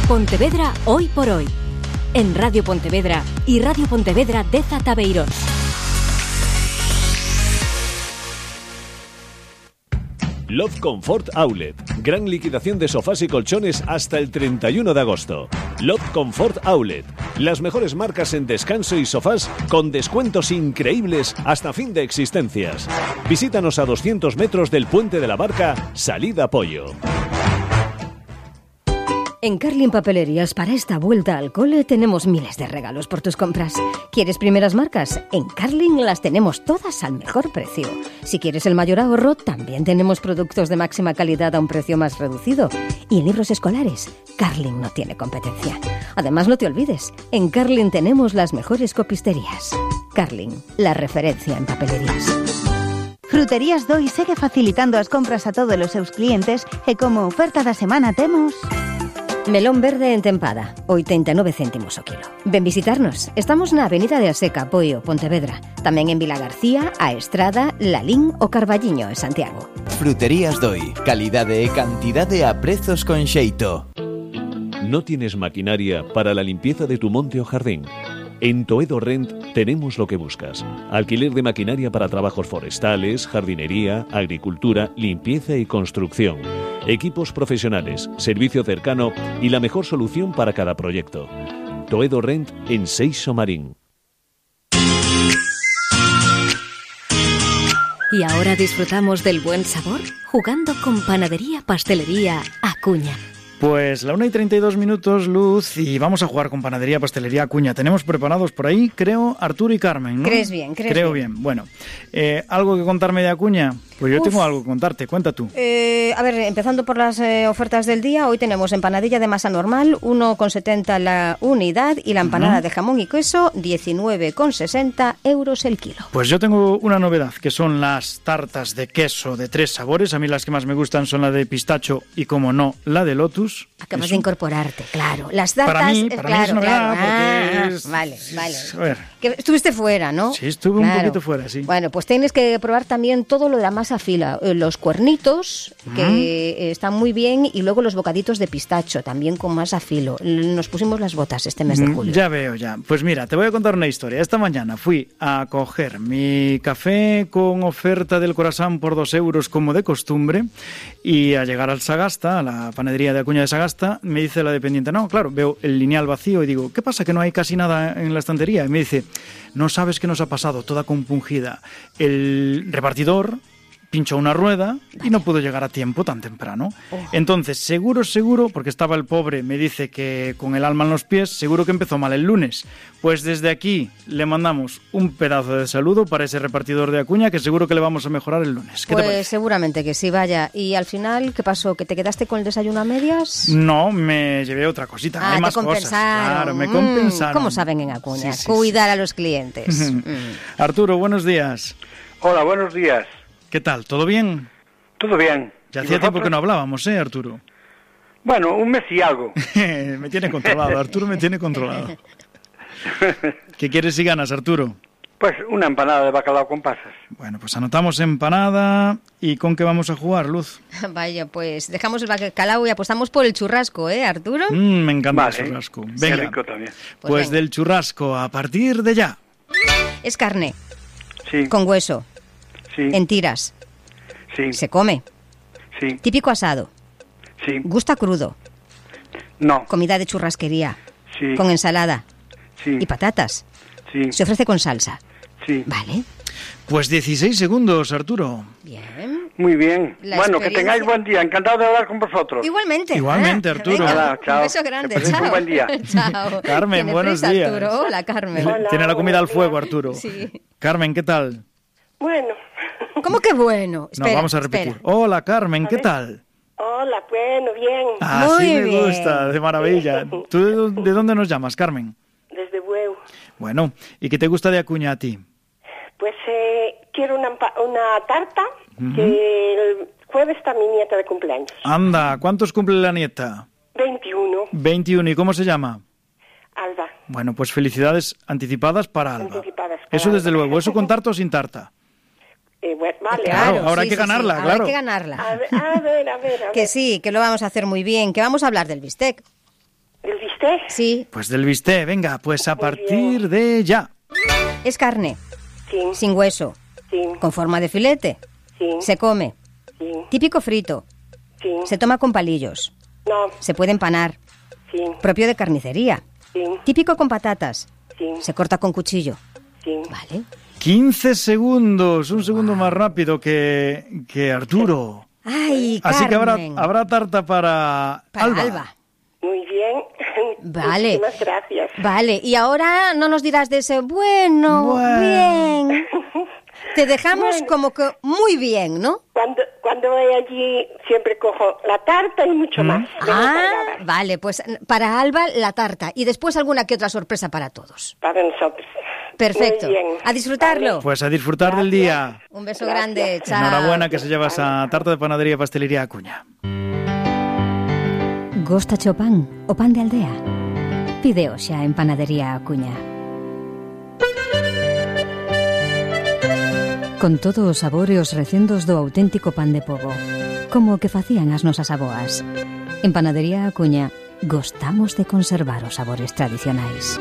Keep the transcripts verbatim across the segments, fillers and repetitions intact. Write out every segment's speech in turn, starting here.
Pontevedra hoy por hoy. En Radio Pontevedra y Radio Pontevedra Deza Tabeirós. Love Comfort Outlet. Gran liquidación de sofás y colchones hasta el treinta y uno de agosto. Love Comfort Outlet. Las mejores marcas en descanso y sofás con descuentos increíbles hasta fin de existencias. Visítanos a doscientos metros del Puente de la Barca, salida Pollo. En Carling Papelerías, para esta vuelta al cole, tenemos miles de regalos por tus compras. ¿Quieres primeras marcas? En Carling las tenemos todas al mejor precio. Si quieres el mayor ahorro, también tenemos productos de máxima calidad a un precio más reducido. Y en libros escolares, Carling no tiene competencia. Además, no te olvides, en Carling tenemos las mejores copisterías. Carling, la referencia en papelerías. Fruterías Doi segue facilitando as compras a todos os seus clientes e como oferta da semana temos... Melón verde en tempada, oitenta e nove céntimos o kilo. Ven visitarnos. Estamos na Avenida de Aseca, Poio, Pontevedra. Tamén en Vilagarcía, A Estrada, Lalín o Carballiño, en Santiago. Fruterías Doi. Calidade e cantidade a prezos con xeito. ¿No tienes maquinaria para la limpieza de tu monte o jardín? En Toedo Rent tenemos lo que buscas. Alquiler de maquinaria para trabajos forestales, jardinería, agricultura, limpieza y construcción. Equipos profesionales, servicio cercano y la mejor solución para cada proyecto. Toedo Rent en Seixo Marín. Y ahora disfrutamos del buen sabor jugando con Panadería Pastelería Acuña. Pues la una y treinta y dos minutos, Luz, y vamos a jugar con Panadería Pastelería Acuña. Tenemos preparados por ahí, creo, Arturo y Carmen, ¿no? ¿Crees bien? ¿crees Creo bien? bien. Bueno, eh, ¿algo que contarme de Acuña? Pues yo Uf. tengo algo que contarte, cuenta tú. Eh, a ver, empezando por las eh, ofertas del día, hoy tenemos empanadilla de masa normal, uno con setenta la unidad, y la empanada uh-huh. de jamón y queso, diecinueve con sesenta euros el kilo. Pues yo tengo una novedad, que son las tartas de queso de tres sabores. A mí las que más me gustan son la de pistacho y, como no, la de lotus. Acabas Eso. de incorporarte, claro. Las tartas... Para mí, para claro, mí es novedad, claro. porque ah, es... Vale, vale. A ver. Que estuviste fuera, ¿no? Sí, estuve claro. un poquito fuera, sí. Bueno, pues tienes que probar también todo lo de la masa fila. Los cuernitos, que uh-huh. están muy bien, y luego los bocaditos de pistacho, también con masa filo. Nos pusimos las botas este mes de julio. Ya veo, ya. Pues mira, te voy a contar una historia. Esta mañana fui a coger mi café con oferta del Corazán por dos euros, como de costumbre, y al llegar al Sagasta, a la panadería de Acuña de Sagasta, me dice la dependiente, no, claro, veo el lineal vacío y digo, ¿qué pasa, que no hay casi nada en la estantería? Y me dice, no sabes qué nos ha pasado, toda compungida. El repartidor pinchó una rueda y no pudo llegar a tiempo tan temprano. Oh. Entonces, seguro, seguro, porque estaba el pobre, me dice que con el alma en los pies, seguro que empezó mal el lunes. Pues desde aquí le mandamos un pedazo de saludo para ese repartidor de Acuña, que seguro que le vamos a mejorar el lunes. ¿Qué pues te parece? Seguramente que sí, vaya. ¿Y al final qué pasó? ¿Que te quedaste con el desayuno a medias? No, me llevé otra cosita. Ah, Hay te más compensaron. cosas. Claro, me mm, compensaron. ¿Cómo saben en Acuña? Sí, sí, Cuidar sí. a los clientes. mm. Arturo, buenos días. Hola, buenos días. ¿Qué tal? ¿Todo bien? Todo bien. Ya hacía tiempo que no hablábamos, ¿eh, Arturo? Bueno, un mes y algo. Me tiene controlado, Arturo me tiene controlado. ¿Qué quieres y ganas, Arturo? Pues una empanada de bacalao con pasas. Bueno, pues anotamos empanada. ¿Y con qué vamos a jugar, Luz? Vaya, pues dejamos el bacalao y apostamos por el churrasco, ¿eh, Arturo? Mm, me encanta vale. el churrasco. Venga. Qué rico también. Pues, pues del churrasco, a partir de ya. Es carne. Sí. Con hueso. Sí. En tiras. Sí. Se come. Sí. Típico asado. Sí. Gusta crudo. No. Comida de churrasquería. Sí. Con ensalada. Sí. Y patatas. Sí. Se ofrece con salsa. Sí. Vale. Pues dieciséis segundos, Arturo. Bien. Muy bien. La bueno, que experiencia... tengáis buen día. Encantado de hablar con vosotros. Igualmente. Igualmente, ah, Arturo. Venga, Hola, chao. un beso grande. Que paséis Chao. un buen día. Chao. Carmen, ¿Tiene buenos prisa, días. Arturo? Hola, Carmen. Hola, Tiene la comida al fuego, Arturo. Sí. Carmen, ¿qué tal? Bueno. ¿Cómo que bueno? Espera, no, vamos a repetir. espera. Hola, Carmen, ¿qué tal? Hola, bueno, bien. Ah, Muy sí me bien. gusta, de maravilla. ¿Tú de dónde, de dónde nos llamas, Carmen? Desde Bueu. Bueno, ¿y qué te gusta de Acuña a ti? Pues eh, quiero una, una tarta, uh-huh. que el jueves está mi nieta de cumpleaños. Anda, ¿cuántos cumple la nieta? veintiuno. veintiuno, ¿y cómo se llama? Alba. Bueno, pues felicidades anticipadas para Alba. Anticipadas para Eso desde Alba. luego, ¿eso con tarta o sin tarta? Eh, bueno, vale, Claro, vale. ahora hay sí, que sí, ganarla, sí. claro. Ahora hay que ganarla. A ver, a ver, a ver. A ver. Que sí, que lo vamos a hacer muy bien, que vamos a hablar del bistec. bistec? Sí. Pues del bistec, venga, pues a partir de ya. Es carne. Sí. Sin hueso. Sí. Con forma de filete. Sí. Se come. Sí. Típico frito. Sí. Se toma con palillos. No. Se puede empanar. Sí. Propio de carnicería. Sí. Típico con patatas. Sí. Se corta con cuchillo. Sí. Vale. quince segundos, un segundo más rápido que, que Arturo. Ay, Así que habrá, Carmen. habrá tarta para, Para Alba. Alba. Muy bien. Vale. Muchísimas gracias. Vale, y ahora no nos dirás de ese bueno, Bueno. bien. Te dejamos Bueno. como que muy bien, ¿no? Cuando, cuando voy allí siempre cojo la tarta y mucho más. Vengo Ah, cargada vale, pues para Alba la tarta y después alguna que otra sorpresa para todos. para nosotros. Perfecto. Muy bien. A disfrutarlo. Pues a disfrutar del día. Un beso Gracias. grande, chao. Enhorabuena que se lleva esa tarta de panadería y pastelería Acuña. Gostacho pan o pan de aldea? Pide xa en Panadería Acuña. Con todos os sabores e os recendos do auténtico pan de pobo, como o que facían as nosas aboas. En Panadería Acuña gostamos de conservar os sabores tradicionais.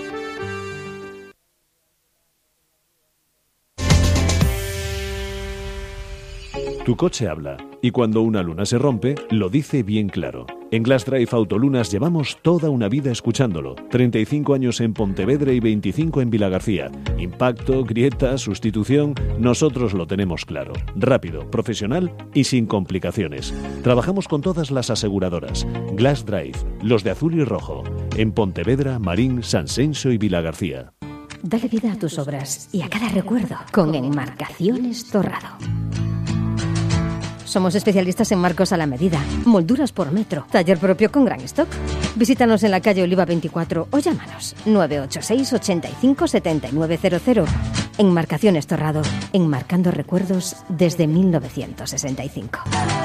Tu coche habla, y cuando una luna se rompe, lo dice bien claro. En Glass Drive Autolunas llevamos toda una vida escuchándolo. treinta y cinco años en Pontevedra y veinticinco en Vilagarcía. Impacto, grieta, sustitución, nosotros lo tenemos claro. Rápido, profesional y sin complicaciones. Trabajamos con todas las aseguradoras. Glass Drive, los de azul y rojo. En Pontevedra, Marín, Sanxenxo y Vilagarcía. Dale vida a tus obras y a cada recuerdo con Enmarcaciones Torrado. Somos especialistas en marcos a la medida, molduras por metro, taller propio con gran stock. Visítanos en la calle Oliva veinticuatro o llámanos nueve ocho seis, ochenta y cinco, setenta y nueve cero cero. Enmarcaciones Torrado, enmarcando recuerdos desde mil novecientos sesenta y cinco.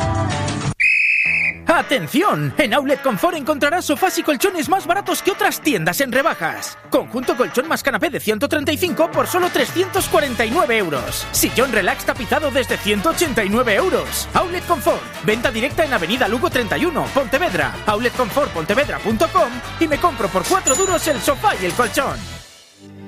¡Atención! En Outlet Confort encontrarás sofás y colchones más baratos que otras tiendas en rebajas. Conjunto colchón más canapé de ciento treinta y cinco por solo trescientos cuarenta y nueve euros. Sillón relax tapizado desde ciento ochenta y nueve euros. Outlet Confort. Venta directa en Avenida Lugo treinta y uno, Pontevedra. outlet confort pontevedra punto com y me compro por cuatro duros el sofá y el colchón.